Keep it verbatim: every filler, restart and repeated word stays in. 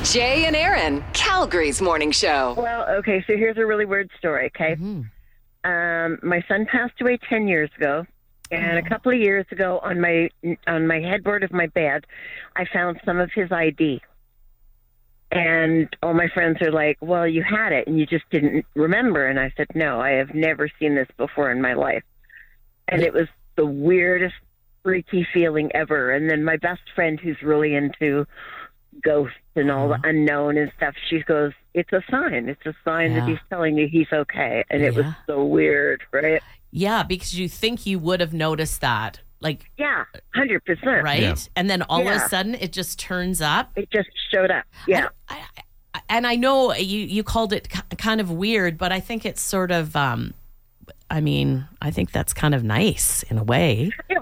Jay and Aaron, Calgary's morning show. Well, okay, so here's a really weird story, okay? Mm-hmm. Um, my son passed away ten years ago, and Oh. a couple of years ago on my on my headboard of my bed, I found some of his I D. And all my friends are like, well, you had it, and you just didn't remember. And I said, no, I have never seen this before in my life. And it was the weirdest, freaky feeling ever. And then my best friend, who's really into ghosts and all the unknown and stuff, she goes, it's a sign. It's a sign Yeah. that he's telling you he's okay. And it was Yeah. so weird, right? Yeah, because you think you would have noticed that. Like, Yeah, one hundred percent. right? Yeah. And then all of Yeah. a sudden it just turns up. It just showed up. Yeah. I, I, and I know you, you called it ki- kind of weird, but I think it's sort of, um, I mean, I think that's kind of nice in a way. It